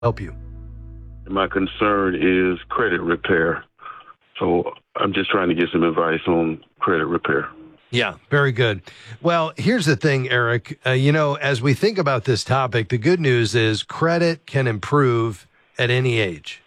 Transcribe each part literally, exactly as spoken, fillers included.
help you? My concern is credit repair. So I'm just trying to get some advice on credit repair. Yeah, very good. Well, here's the thing, Eric. Uh, you know, as we think about this topic, the good news is credit can improve at any age.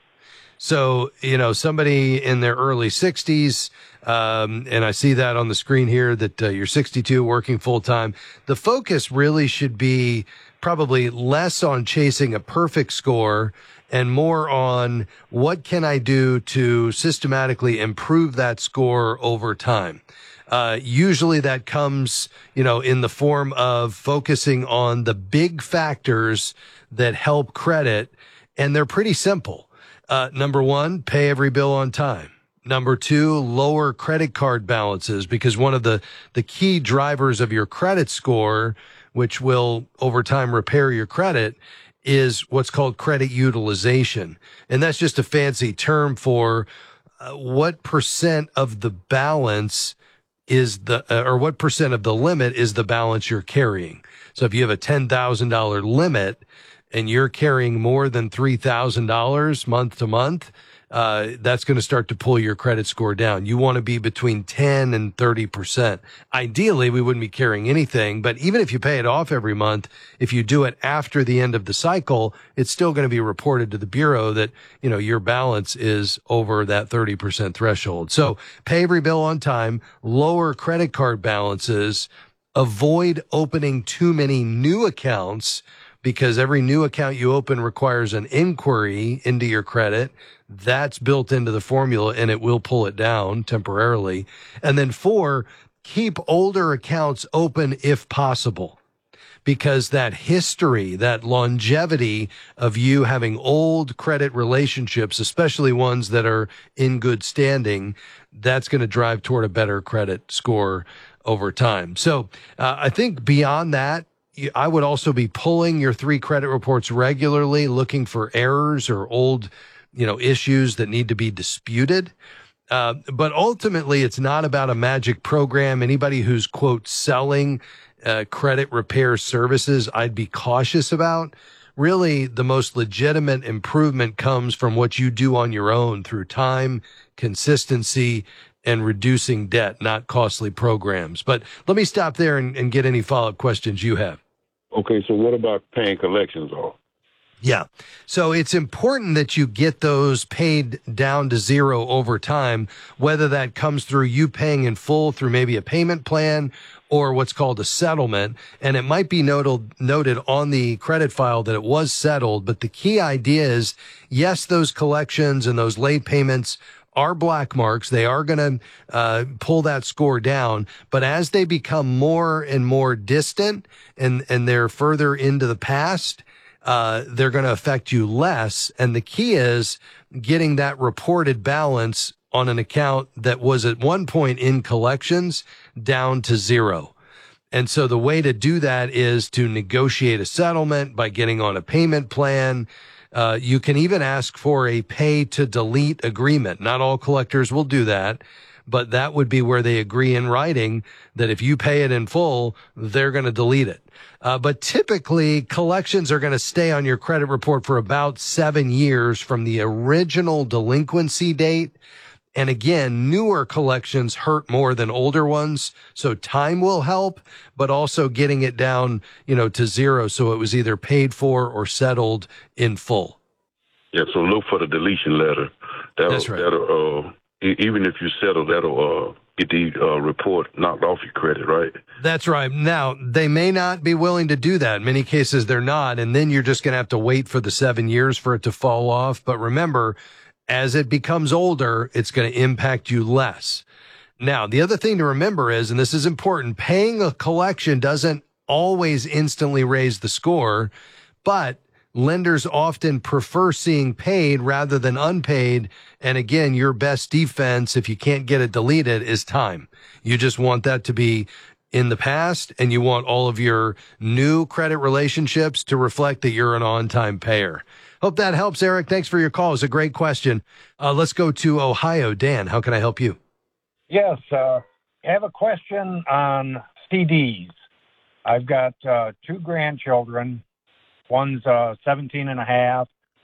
So, you know, somebody in their early sixties, um, and I see that on the screen here that uh, you're sixty-two, working full time. The focus really should be probably less on chasing a perfect score and more on what can I do to systematically improve that score over time. Uh, usually that comes, you know, in the form of focusing on the big factors that help credit, and they're pretty simple. Uh, number one, pay every bill on time. Number two, lower credit card balances, because one of the, the key drivers of your credit score, which will over time repair your credit, is what's called credit utilization. And that's just a fancy term for uh, what percent of the balance is the, uh, or what percent of the limit is the balance you're carrying. So if you have a ten thousand dollars limit, and you're carrying more than three thousand dollars month to month, uh, that's going to start to pull your credit score down. You want to be between ten and thirty percent. Ideally, we wouldn't be carrying anything, but even if you pay it off every month, if you do it after the end of the cycle, it's still going to be reported to the Bureau that, you know, your balance is over that thirty percent threshold. So pay every bill on time, lower credit card balances, avoid opening too many new accounts, because every new account you open requires an inquiry into your credit. That's built into the formula, and it will pull it down temporarily. And then four, keep older accounts open if possible, because that history, that longevity of you having old credit relationships, especially ones that are in good standing, that's going to drive toward a better credit score over time. So uh, I think beyond that, I would also be pulling your three credit reports regularly, looking for errors or old, you know, issues that need to be disputed. Uh, but ultimately, it's not about a magic program. Anybody who's, quote, selling uh, credit repair services, I'd be cautious about. Really, the most legitimate improvement comes from what you do on your own through time, consistency, and reducing debt, not costly programs. But let me stop there and, and get any follow-up questions you have. Okay, so what about paying collections off? Yeah. So it's important that you get those paid down to zero over time, whether that comes through you paying in full through maybe a payment plan or what's called a settlement. And it might be noted, noted on the credit file that it was settled. But the key idea is, yes, those collections and those late payments are black marks. They are going to uh, pull that score down. But as they become more and more distant and, and they're further into the past, uh, they're going to affect you less. And the key is getting that reported balance on an account that was at one point in collections down to zero. And so the way to do that is to negotiate a settlement by getting on a payment plan. Uh, you can even ask for a pay to delete agreement. Not all collectors will do that, but that would be where they agree in writing that if you pay it in full, they're going to delete it. Uh, but typically collections are going to stay on your credit report for about seven years from the original delinquency date. And again, newer collections hurt more than older ones. So time will help, but also getting it down, you know, to zero. So it was either paid for or settled in full. Yeah. So look for the deletion letter. That'll, That's right. That'll, uh, e- even if you settle, that'll, uh, get the, uh, report knocked off your credit, right? That's right. Now, they may not be willing to do that. In many cases, they're not. And then you're just going to have to wait for the seven years for it to fall off. But remember, as it becomes older, it's going to impact you less. Now, the other thing to remember is, and this is important, paying a collection doesn't always instantly raise the score, but lenders often prefer seeing paid rather than unpaid. And again, your best defense, if you can't get it deleted, is time. You just want that to be in the past, and you want all of your new credit relationships to reflect that you're an on-time payer. Hope that helps, Eric. Thanks for your call. It's a great question. Uh, let's go to Ohio. Dan, how can I help you? Yes, uh, I have a question on C Ds. I've got uh, two grandchildren. One's uh, seventeen and a half,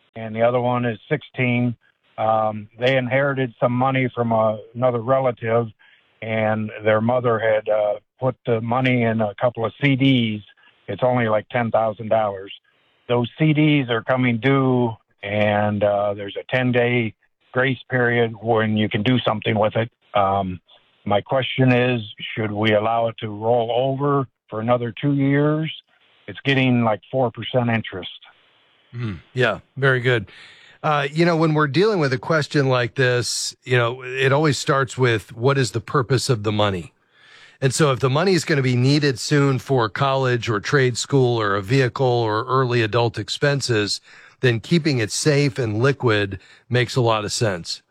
and the other one is sixteen. Um, they inherited some money from a, another relative, and their mother had uh, put the money in a couple of C Ds. It's only like ten thousand dollars. Those C Ds are coming due, and uh, there's a ten-day grace period when you can do something with it. Um, my question is, should we allow it to roll over for another two years? It's getting like four percent interest. Mm, yeah, very good. Uh, you know, when we're dealing with a question like this, you know, it always starts with what is the purpose of the money? And so if the money is going to be needed soon for college or trade school or a vehicle or early adult expenses, then keeping it safe and liquid makes a lot of sense.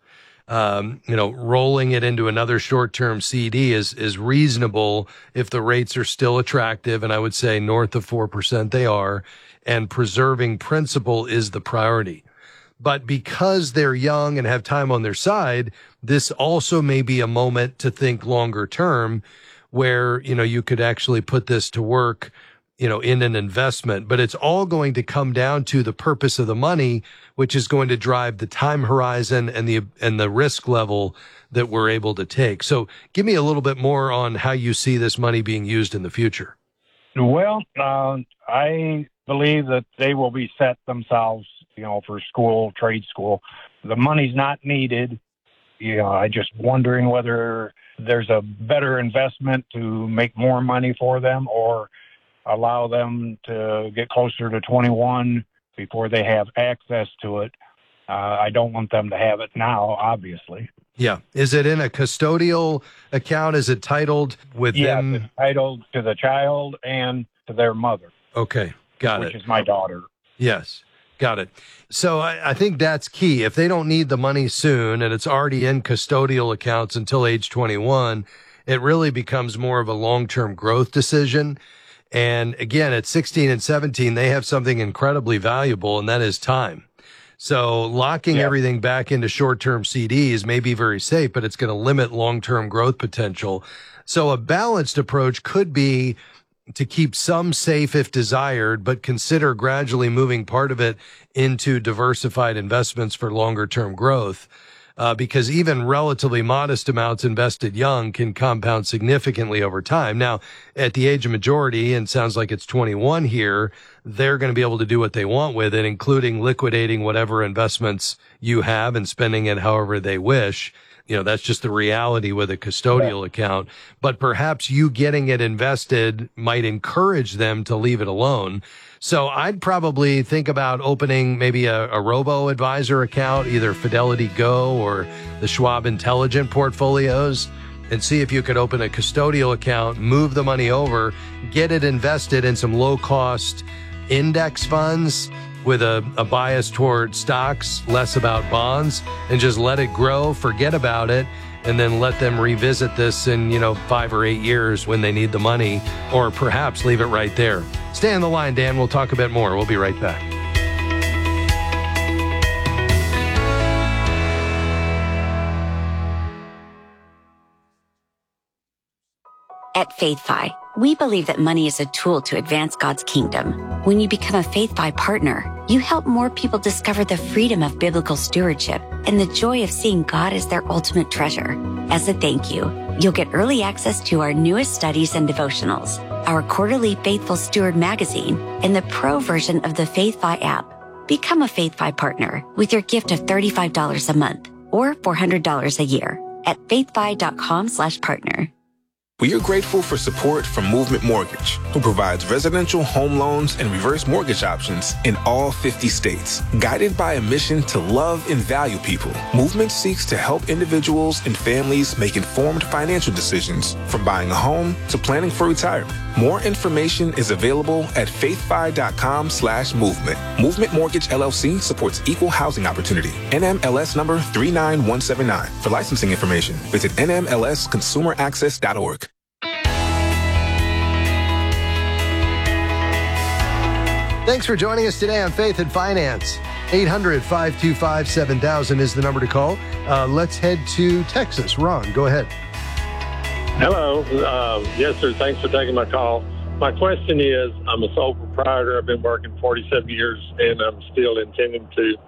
Um, you know, rolling it into another short-term C D is, is reasonable if the rates are still attractive. And I would say north of four percent they are, and preserving principal is the priority. But because they're young and have time on their side, this also may be a moment to think longer term where, you know, you could actually put this to work, you know, in an investment. But it's all going to come down to the purpose of the money, which is going to drive the time horizon and the, and the risk level that we're able to take. So give me a little bit more on how you see this money being used in the future. Well, uh, I believe that they will be set themselves, you know, for school, trade school. The money's not needed. You know, I just wondering whether there's a better investment to make more money for them or allow them to get closer to twenty-one before they have access to it. Uh, I don't want them to have it now, obviously. Yeah. Is it in a custodial account? Is it titled with yeah, them? It's titled to the child and to their mother. Okay. Got which it. Which is my daughter. Yes. Got it. So I, I think that's key. If they don't need the money soon and it's already in custodial accounts until age twenty-one, it really becomes more of a long-term growth decision. And again, at sixteen and seventeen, they have something incredibly valuable, and that is time. So locking yeah. everything back into short-term C Ds may be very safe, but it's going to limit long-term growth potential. So a balanced approach could be to keep some safe if desired, but consider gradually moving part of it into diversified investments for longer-term growth. Uh, because even relatively modest amounts invested young can compound significantly over time. Now, at the age of majority, and sounds like it's twenty-one here, they're going to be able to do what they want with it, including liquidating whatever investments you have and spending it however they wish. You know, that's just the reality with a custodial yeah. account. But perhaps you getting it invested might encourage them to leave it alone. So I'd probably think about opening maybe a, a robo-advisor account, either Fidelity Go or the Schwab Intelligent portfolios, and see if you could open a custodial account, move the money over, get it invested in some low-cost index funds with a, a bias toward stocks, less about bonds, and just let it grow, forget about it, and then let them revisit this in, you know, five or eight years when they need the money, or perhaps leave it right there. Stay on the line, Dan. We'll talk a bit more. We'll be right back. At FaithFi, we believe that money is a tool to advance God's kingdom. When you become a FaithFi partner, you help more people discover the freedom of biblical stewardship and the joy of seeing God as their ultimate treasure. As a thank you, you'll get early access to our newest studies and devotionals, our quarterly Faithful Steward magazine, and the pro version of the FaithFi app. Become a FaithFi partner with your gift of thirty-five dollars a month or four hundred dollars a year at faithfi.com slash partner. We are grateful for support from Movement Mortgage, who provides residential home loans and reverse mortgage options in all fifty states. Guided by a mission to love and value people, Movement seeks to help individuals and families make informed financial decisions, from buying a home to planning for retirement. More information is available at faithfi.com slash movement. Movement Mortgage L L C supports equal housing opportunity. N M L S number three nine one seven nine. For licensing information, visit N M L S consumer access dot org. Thanks for joining us today on Faith and Finance. eight hundred, five two five, seven thousand is the number to call. Uh, let's head to Texas. Ron, go ahead. Hello. Uh, yes, sir. Thanks for taking my call. My question is, I'm a sole proprietor. I've been working forty-seven years, and I'm still intending to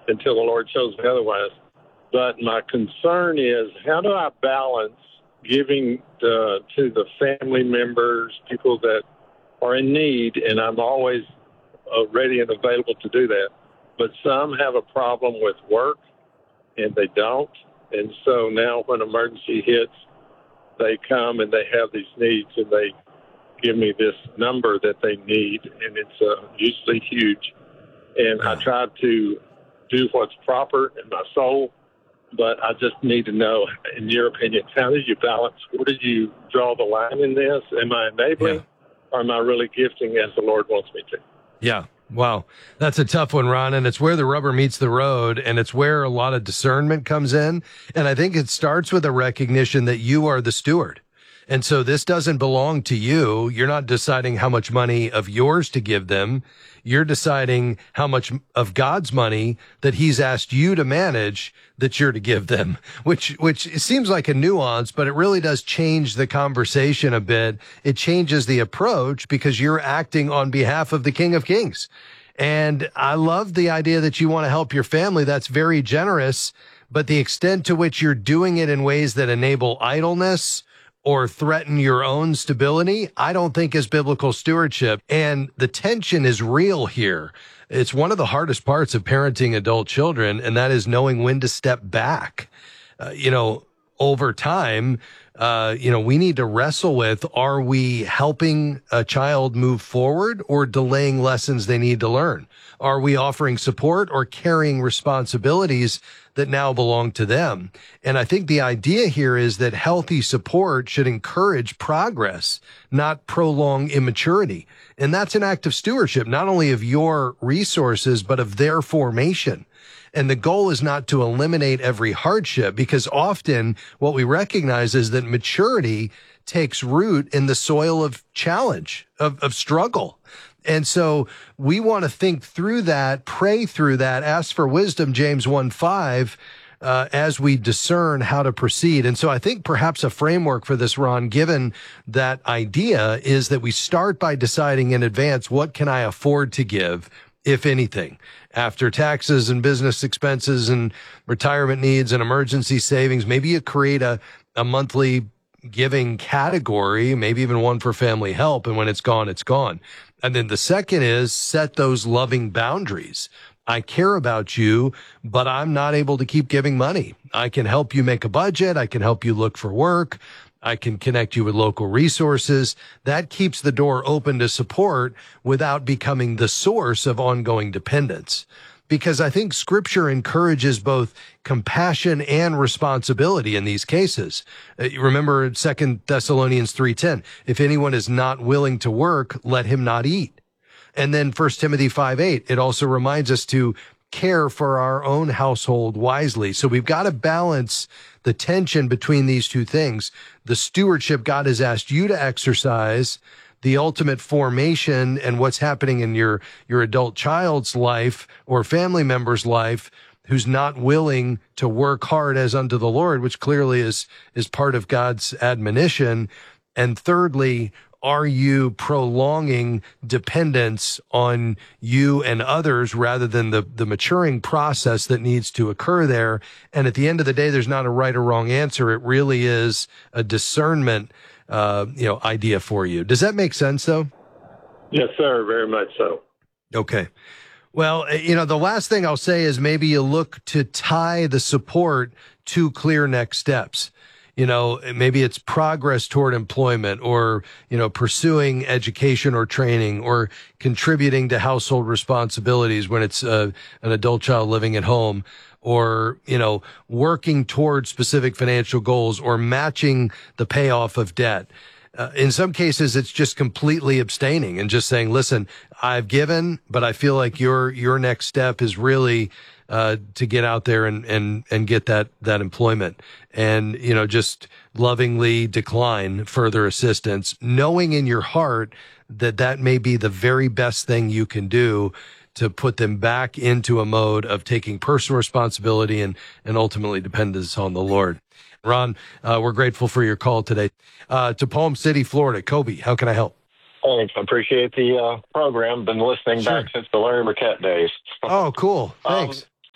until the Lord shows me otherwise. But my concern is, how do I balance giving uh, to the family members, people that are in need, and I'm always uh, ready and available to do that. But some have a problem with work, and they don't. And so now when emergency hits, they come and they have these needs, and they give me this number that they need, and it's uh, usually huge. And I try to do what's proper in my soul, but I just need to know, in your opinion, how did you balance? Where did you draw the line in this? Am I enabling, yeah. or am I really gifting as the Lord wants me to? Yeah. Wow. That's a tough one, Ron. And it's where the rubber meets the road, and it's where a lot of discernment comes in. And I think it starts with a recognition that you are the steward. And so this doesn't belong to you. You're not deciding how much money of yours to give them. You're deciding how much of God's money that he's asked you to manage that you're to give them, which, which seems like a nuance, but it really does change the conversation a bit. It changes the approach because you're acting on behalf of the King of Kings. And I love the idea that you want to help your family. That's very generous, but the extent to which you're doing it in ways that enable idleness or threaten your own stability, I don't think is biblical stewardship. And the tension is real here. It's one of the hardest parts of parenting adult children, and that is knowing when to step back. Uh, you know, over time, uh, you know, we need to wrestle with, are we helping a child move forward or delaying lessons they need to learn? Are we offering support or carrying responsibilities that now belong to them? And I think the idea here is that healthy support should encourage progress, not prolong immaturity. And that's an act of stewardship, not only of your resources, but of their formation. And the goal is not to eliminate every hardship, because often what we recognize is that maturity takes root in the soil of challenge, of, of struggle. And so we want to think through that, pray through that, ask for wisdom, James one five, uh, as we discern how to proceed. And so I think perhaps a framework for this, Ron, given that idea, is that we start by deciding in advance, what can I afford to give, if anything, after taxes and business expenses and retirement needs and emergency savings. Maybe you create a, a monthly giving category, maybe even one for family help. And when it's gone, it's gone. And then the second is set those loving boundaries. I care about you, but I'm not able to keep giving money. I can help you make a budget. I can help you look for work. I can connect you with local resources. That keeps the door open to support without becoming the source of ongoing dependence. Because I think Scripture encourages both compassion and responsibility in these cases. Uh, you remember Second Thessalonians three ten, if anyone is not willing to work, let him not eat. And then First Timothy five eight, it also reminds us to care for our own household wisely. So we've got to balance the tension between these two things. The stewardship God has asked you to exercise, the ultimate formation and what's happening in your, your adult child's life or family member's life who's not willing to work hard as unto the Lord, which clearly is, is part of God's admonition. And thirdly, are you prolonging dependence on you and others rather than the, the maturing process that needs to occur there? And at the end of the day, there's not a right or wrong answer. It really is a discernment Uh, you know, idea for you. Does that make sense, though? Yes, sir. Very much so. Okay. Well, you know, the last thing I'll say is maybe you look to tie the support to clear next steps. You know, maybe it's progress toward employment, or, you know, pursuing education or training, or contributing to household responsibilities when it's uh, an adult child living at home, or, you know, working towards specific financial goals, or matching the payoff of debt. Uh, in some cases, it's just completely abstaining and just saying, listen, I've given, but I feel like your, your next step is really, uh, to get out there and, and, and get that, that employment, and, you know, just lovingly decline further assistance, knowing in your heart that that may be the very best thing you can do to put them back into a mode of taking personal responsibility and, and ultimately dependence on the Lord. Ron, uh, we're grateful for your call today. Uh, to Palm City, Florida. Kobe, how can I help? Thanks. I appreciate the uh, program. Been listening Sure. back since the Larry Burkett days. Oh, cool. Thanks. Um,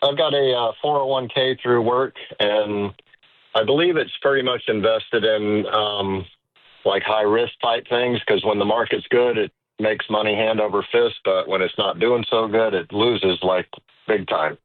I've got a uh, four oh one k through work, and I believe it's pretty much invested in um, like high risk type things, because when the market's good, it makes money hand over fist, but when it's not doing so good, it loses like big time.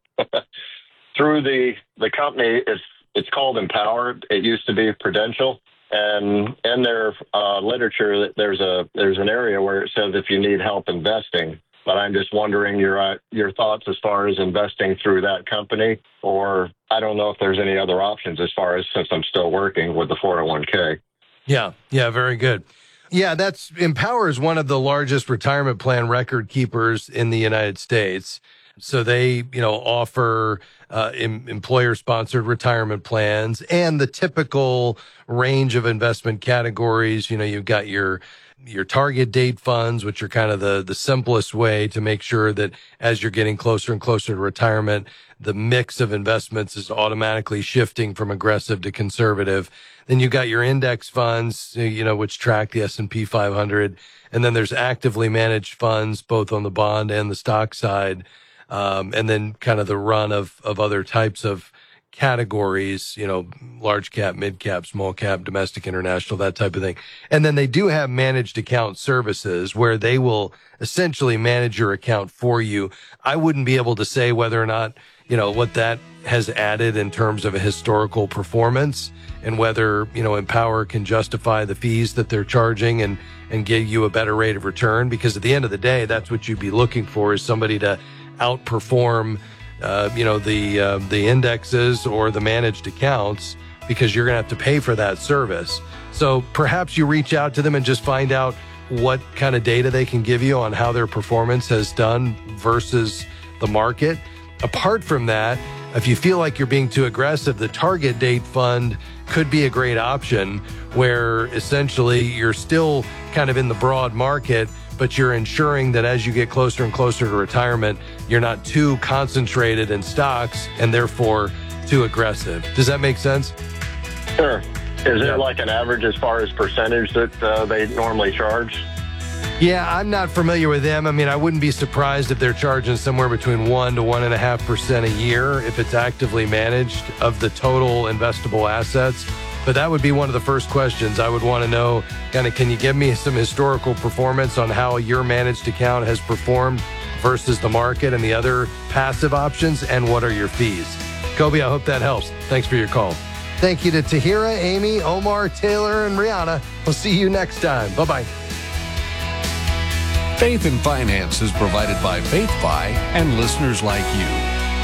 Through the the company, it's it's called Empower. It used to be Prudential, and in their uh, literature, there's a there's an area where it says if you need help investing. But I'm just wondering your uh, your thoughts as far as investing through that company, or I don't know if there's any other options as far as, since I'm still working with the four oh one k. Yeah, yeah, very good. Yeah, that's Empower is one of the largest retirement plan record keepers in the United States. So they, you know, offer uh, em- employer-sponsored retirement plans and the typical range of investment categories. You know, you've got your your target date funds, which are kind of the the simplest way to make sure that as you're getting closer and closer to retirement, the mix of investments is automatically shifting from aggressive to conservative. Then you've got your index funds, you know, which track the S and P five hundred. And then there's actively managed funds, both on the bond and the stock side. Um, and then kind of the run of, of other types of categories, you know, large cap, mid cap, small cap, domestic, international, that type of thing. And then they do have managed account services where they will essentially manage your account for you. I wouldn't be able to say whether or not, you know, what that has added in terms of a historical performance and whether, you know, Empower can justify the fees that they're charging and, and give you a better rate of return. Because at the end of the day, that's what you'd be looking for, is somebody to outperform, uh, you know, the uh, the indexes or the managed accounts, because you're going to have to pay for that service. So perhaps you reach out to them and just find out what kind of data they can give you on how their performance has done versus the market. Apart from that, if you feel like you're being too aggressive, the target date fund could be a great option, where essentially you're still kind of in the broad market, but you're ensuring that as you get closer and closer to retirement, you're not too concentrated in stocks and therefore too aggressive. Does that make sense? Sure. Is there like an average as far as percentage that uh, they normally charge? Yeah, I'm not familiar with them. I mean, I wouldn't be surprised if they're charging somewhere between one to one and a half percent a year if it's actively managed of the total investable assets. But that would be one of the first questions I would want to know. Kind of, can you give me some historical performance on how your managed account has performed versus the market and the other passive options, and what are your fees? Kobe, I hope that helps. Thanks for your call. Thank you to Tahira, Amy, Omar, Taylor, and Rihanna. We'll see you next time. Bye-bye. Faith and Finance is provided by FaithFi and listeners like you.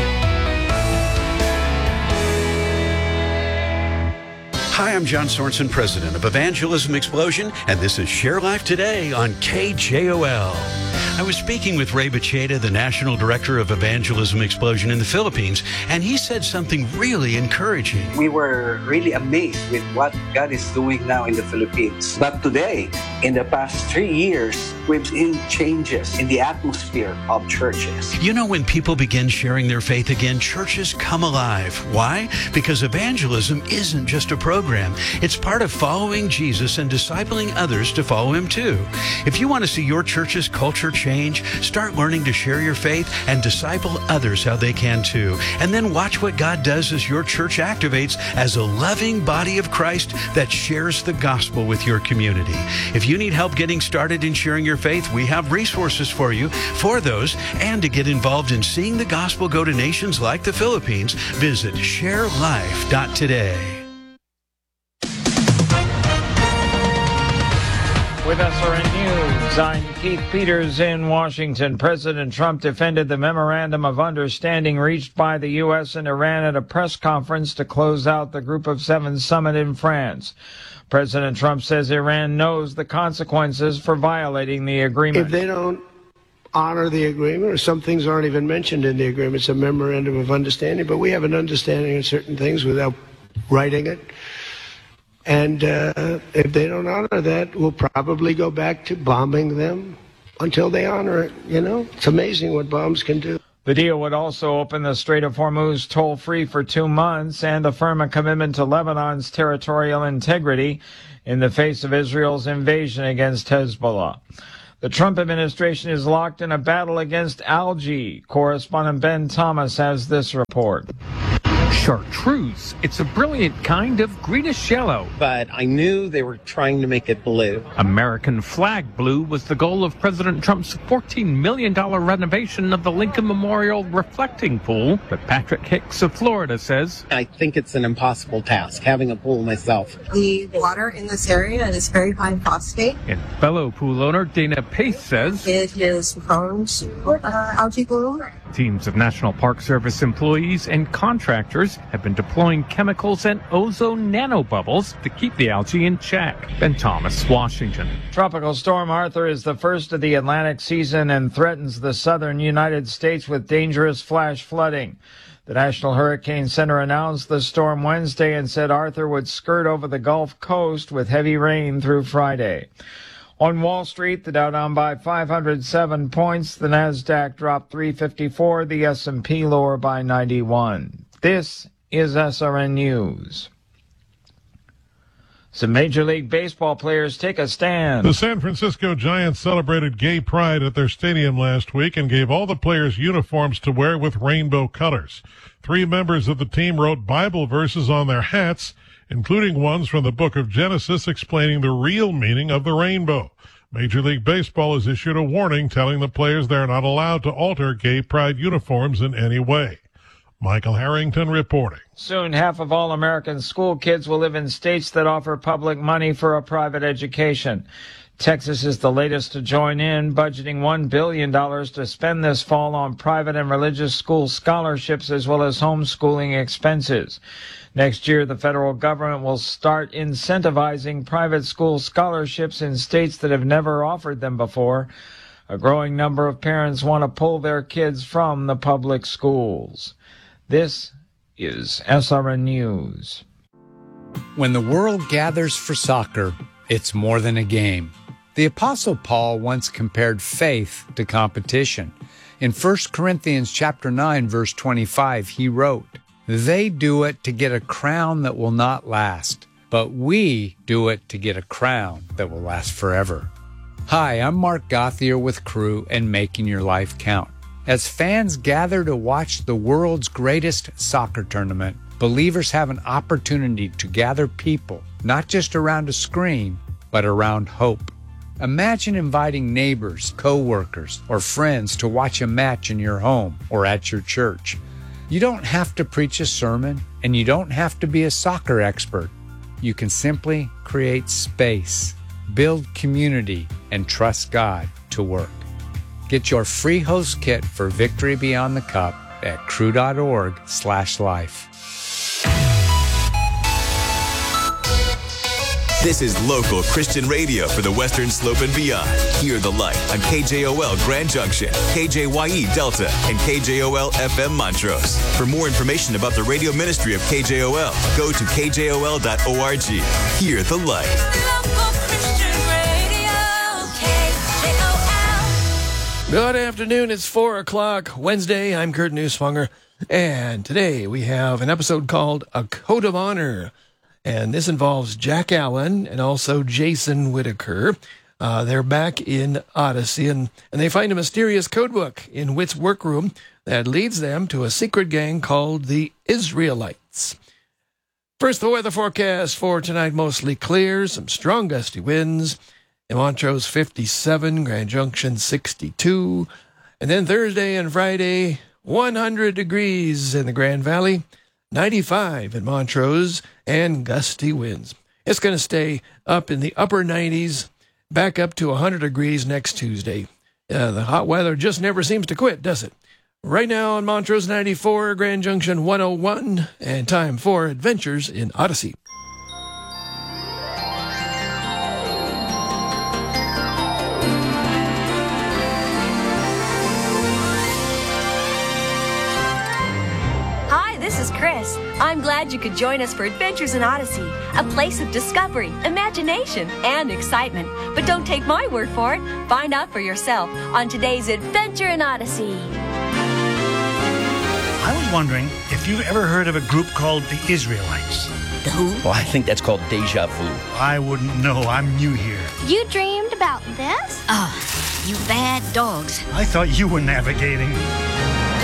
Hi, I'm John Sorensen, president of Evangelism Explosion, and this is Share Life Today on K J O L. I was speaking with Ray Bacheda, the National Director of Evangelism Explosion in the Philippines, and he said something really encouraging. We were really amazed with what God is doing now in the Philippines. But today, in the past three years, we've seen changes in the atmosphere of churches. You know, when people begin sharing their faith again, churches come alive. Why? Because evangelism isn't just a program. It's part of following Jesus and discipling others to follow him too. If you want to see your church's culture change, start learning to share your faith and disciple others how they can too. And then watch what God does as your church activates as a loving body of Christ that shares the gospel with your community. If you need help getting started in sharing your faith, we have resources for you for those. And to get involved in seeing the gospel go to nations like the Philippines, visit share life dot today. With S R N News, I'm Keith Peters in Washington. President Trump defended the memorandum of understanding reached by the U S and Iran at a press conference to close out the Group of Seven summit in France. President Trump says Iran knows the consequences for violating the agreement. If they don't honor the agreement, or some things aren't even mentioned in the agreement, it's a memorandum of understanding, but we have an understanding of certain things without writing it. And uh, if they don't honor that, we'll probably go back to bombing them until they honor it. You know, it's amazing what bombs can do. The deal would also open the Strait of Hormuz toll-free for two months and affirm a commitment to Lebanon's territorial integrity in the face of Israel's invasion against Hezbollah. The Trump administration is locked in a battle against algae. Correspondent Ben Thomas has this report. Chartreuse. It's a brilliant kind of greenish yellow. But I knew they were trying to make it blue. American flag blue was the goal of President Trump's fourteen million dollars renovation of the Lincoln Memorial reflecting pool. But Patrick Hicks of Florida says, I think it's an impossible task, having a pool myself. The water in this area is very high phosphate. And fellow pool owner Dana Pace says, It is prone to uh, algae bloom. Teams of National Park Service employees and contractors have been deploying chemicals and ozone nanobubbles to keep the algae in check. Ben Thomas, Washington. Tropical Storm Arthur is the first of the Atlantic season and threatens the southern United States with dangerous flash flooding. The National Hurricane Center announced the storm Wednesday and said Arthur would skirt over the Gulf Coast with heavy rain through Friday. On Wall Street, the Dow down by five hundred seven points, the Nasdaq dropped three fifty-four, the S and P lower by ninety-one. This is S R N News. Some Major League Baseball players take a stand. The San Francisco Giants celebrated gay pride at their stadium last week and gave all the players uniforms to wear with rainbow colors. Three members of the team wrote Bible verses on their hats, including ones from the book of Genesis explaining the real meaning of the rainbow. Major League Baseball has issued a warning telling the players they're not allowed to alter gay pride uniforms in any way. Michael Harrington reporting. Soon half of all American school kids will live in states that offer public money for a private education. Texas is the latest to join in, budgeting one billion dollars to spend this fall on private and religious school scholarships as well as homeschooling expenses. Next year, the federal government will start incentivizing private school scholarships in states that have never offered them before. A growing number of parents want to pull their kids from the public schools. This is S R N News. When the world gathers for soccer, it's more than a game. The Apostle Paul once compared faith to competition. In First Corinthians chapter nine, verse twenty-five, he wrote, "They do it to get a crown that will not last, but we do it to get a crown that will last forever." Hi, I'm Mark Gothier with Crew and Making Your Life Count. As fans gather to watch the world's greatest soccer tournament, believers have an opportunity to gather people, not just around a screen, but around hope. Imagine inviting neighbors, co-workers, or friends to watch a match in your home or at your church. You don't have to preach a sermon, and you don't have to be a soccer expert. You can simply create space, build community, and trust God to work. Get your free host kit for Victory Beyond the Cup at crew.org slash life. This is local Christian radio for the Western Slope and beyond. Hear the light on K J O L Grand Junction, K J Y E Delta, and K J O L F M Montrose. For more information about the radio ministry of K J O L, go to K J O L dot org. Hear the light. Good afternoon. It's four o'clock Wednesday. I'm Kurt Neuswanger, and today we have an episode called A Code of Honor, and this involves Jack Allen and also Jason Whitaker. Uh, they're back in Odyssey, and, and they find a mysterious codebook in Whit's workroom that leads them to a secret gang called the Israelites. First, the weather forecast for tonight: mostly clear, some strong gusty winds. In Montrose, fifty-seven, Grand Junction, sixty-two. And then Thursday and Friday, one hundred degrees in the Grand Valley, ninety-five in Montrose, and gusty winds. It's going to stay up in the upper nineties, back up to one hundred degrees next Tuesday. Uh, the hot weather just never seems to quit, does it? Right now in Montrose, ninety-four, Grand Junction, one oh one, and time for Adventures in Odyssey. Chris. I'm glad you could join us for Adventures in Odyssey, a place of discovery, imagination, and excitement. But don't take my word for it. Find out for yourself on today's Adventure in Odyssey. I was wondering if you've ever heard of a group called the Israelites. The who? Well, I think that's called deja vu. I wouldn't know. I'm new here. You dreamed about this? Oh, you bad dogs. I thought you were navigating.